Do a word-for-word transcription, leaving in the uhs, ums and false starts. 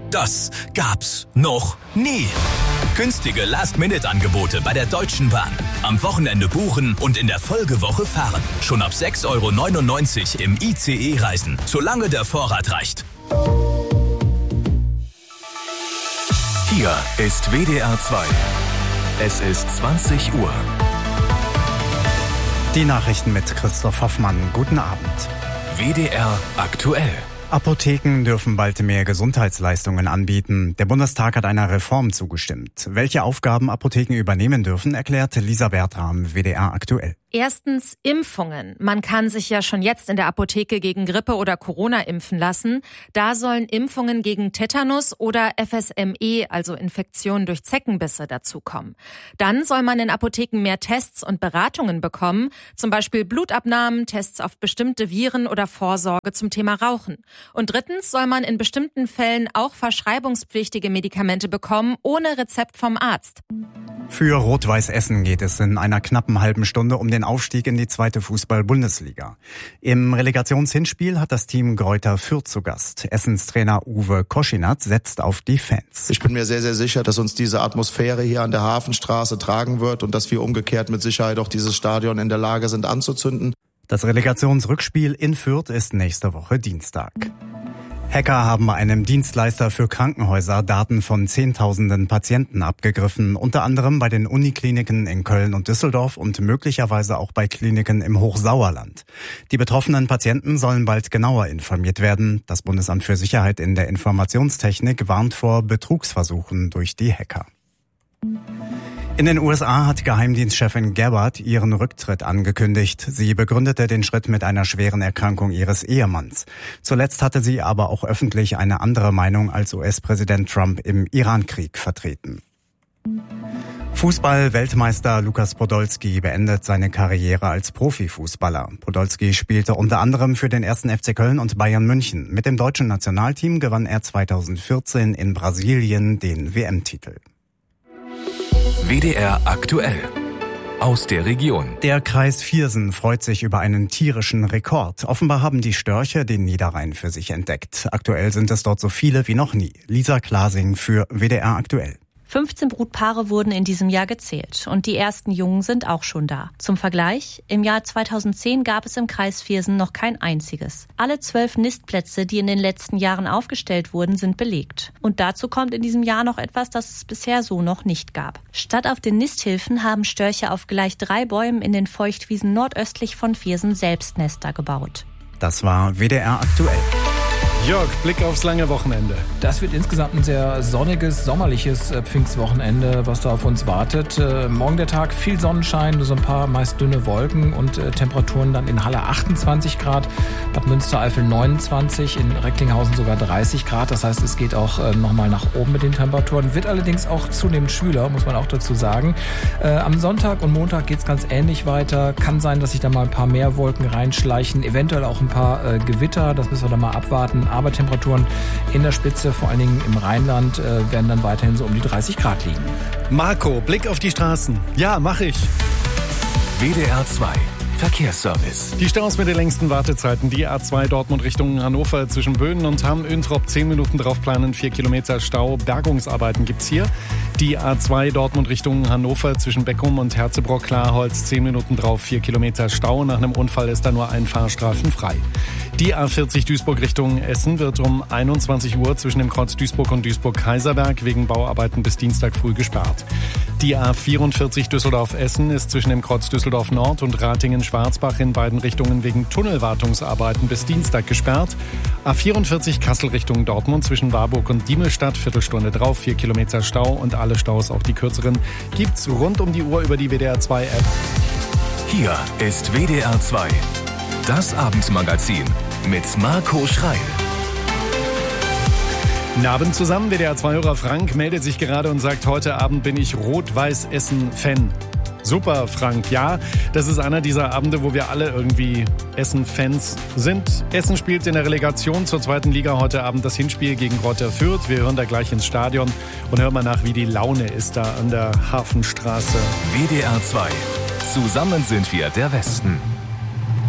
Das gab's noch nie. Günstige Last-Minute-Angebote bei der Deutschen Bahn. Am Wochenende buchen und in der Folgewoche fahren. Schon ab sechs Euro neunundneunzig im I C E reisen, solange der Vorrat reicht. Hier ist W D R zwei. Es ist zwanzig Uhr. Die Nachrichten mit Christoph Hoffmann. Guten Abend. W D R aktuell. Apotheken dürfen bald mehr Gesundheitsleistungen anbieten. Der Bundestag hat einer Reform zugestimmt. Welche Aufgaben Apotheken übernehmen dürfen, erklärt Lisa Bertram, W D R aktuell. Erstens Impfungen. Man kann sich ja schon jetzt in der Apotheke gegen Grippe oder Corona impfen lassen. Da sollen Impfungen gegen Tetanus oder F S M E, also Infektionen durch Zeckenbisse, dazukommen. Dann soll man in Apotheken mehr Tests und Beratungen bekommen, zum Beispiel Blutabnahmen, Tests auf bestimmte Viren oder Vorsorge zum Thema Rauchen. Und drittens soll man in bestimmten Fällen auch verschreibungspflichtige Medikamente bekommen, ohne Rezept vom Arzt. Für Rot-Weiß Essen geht es in einer knappen halben Stunde um den Aufstieg in die zweite Fußball-Bundesliga. Im Relegationshinspiel hat das Team Greuther Fürth zu Gast. Essens Trainer Uwe Koschinat setzt auf die Fans. Ich bin mir sehr, sehr sicher, dass uns diese Atmosphäre hier an der Hafenstraße tragen wird und dass wir umgekehrt mit Sicherheit auch dieses Stadion in der Lage sind anzuzünden. Das Relegationsrückspiel in Fürth ist nächste Woche Dienstag. Hacker haben bei einem Dienstleister für Krankenhäuser Daten von Zehntausenden Patienten abgegriffen, unter anderem bei den Unikliniken in Köln und Düsseldorf und möglicherweise auch bei Kliniken im Hochsauerland. Die betroffenen Patienten sollen bald genauer informiert werden. Das Bundesamt für Sicherheit in der Informationstechnik warnt vor Betrugsversuchen durch die Hacker. In den U S A hat Geheimdienstchefin Gabbard ihren Rücktritt angekündigt. Sie begründete den Schritt mit einer schweren Erkrankung ihres Ehemanns. Zuletzt hatte sie aber auch öffentlich eine andere Meinung als U S-Präsident Trump im Irankrieg vertreten. Fußball-Weltmeister Lukas Podolski beendet seine Karriere als Profifußballer. Podolski spielte unter anderem für den ersten F C Köln und Bayern München. Mit dem deutschen Nationalteam gewann er zweitausendvierzehn in Brasilien den W M-Titel. W D R aktuell. Aus der Region. Der Kreis Viersen freut sich über einen tierischen Rekord. Offenbar haben die Störche den Niederrhein für sich entdeckt. Aktuell sind es dort so viele wie noch nie. Lisa Klasing für W D R aktuell. fünfzehn Brutpaare wurden in diesem Jahr gezählt und die ersten Jungen sind auch schon da. Zum Vergleich, im Jahr zweitausendzehn gab es im Kreis Viersen noch kein einziges. Alle zwölf Nistplätze, die in den letzten Jahren aufgestellt wurden, sind belegt. Und dazu kommt in diesem Jahr noch etwas, das es bisher so noch nicht gab. Statt auf den Nisthilfen haben Störche auf gleich drei Bäumen in den Feuchtwiesen nordöstlich von Viersen selbst Nester gebaut. Das war W D R aktuell. Jörg, Blick aufs lange Wochenende. Das wird insgesamt ein sehr sonniges, sommerliches Pfingstwochenende, was da auf uns wartet. Äh, morgen der Tag, viel Sonnenschein, nur so ein paar meist dünne Wolken und äh, Temperaturen dann in Halle achtundzwanzig Grad, Bad Münstereifel neunundzwanzig, in Recklinghausen sogar dreißig Grad. Das heißt, es geht auch äh, nochmal nach oben mit den Temperaturen. Wird allerdings auch zunehmend schwüler, muss man auch dazu sagen. Äh, am Sonntag und Montag geht es ganz ähnlich weiter. Kann sein, dass sich da mal ein paar mehr Wolken reinschleichen, eventuell auch ein paar äh, Gewitter, das müssen wir dann mal abwarten. Aber Temperaturen in der Spitze, vor allen Dingen im Rheinland, äh, werden dann weiterhin so um die dreißig Grad liegen. Marco, Blick auf die Straßen. Ja, mach ich. W D R zwei. Verkehrsservice. Die Staus mit den längsten Wartezeiten. Die A zwei Dortmund Richtung Hannover zwischen Böhnen und Hamm-Öntrop zehn Minuten drauf planen, vier Kilometer Stau. Bergungsarbeiten gibt's hier. Die A zwei Dortmund Richtung Hannover zwischen Beckum und Herzebrock-Klarholz zehn Minuten drauf, vier Kilometer Stau. Nach einem Unfall ist da nur ein Fahrstreifen frei. Die A vierzig Duisburg Richtung Essen wird um einundzwanzig Uhr zwischen dem Kreuz Duisburg und Duisburg-Kaiserberg wegen Bauarbeiten bis Dienstag früh gesperrt. Die A vierundvierzig Düsseldorf-Essen ist zwischen dem Kreuz Düsseldorf Nord und Ratingen-Schwarzbach in beiden Richtungen wegen Tunnelwartungsarbeiten bis Dienstag gesperrt. A vierundvierzig Kassel Richtung Dortmund zwischen Warburg und Diemelstadt, Viertelstunde drauf, vier Kilometer Stau und alle Staus, auch die kürzeren, gibt's rund um die Uhr über die W D R zwei App. Hier ist W D R zwei. Das Abendmagazin mit Marco Schreil. Guten Abend zusammen, W D R zwei-Hörer Frank meldet sich gerade und sagt, heute Abend bin ich Rot-Weiß-Essen-Fan. Super, Frank. Ja, das ist einer dieser Abende, wo wir alle irgendwie Essen-Fans sind. Essen spielt in der Relegation zur zweiten Liga heute Abend das Hinspiel gegen Greuther Fürth. Wir hören da gleich ins Stadion und hören mal nach, wie die Laune ist da an der Hafenstraße. W D R zwei. Zusammen sind wir der Westen.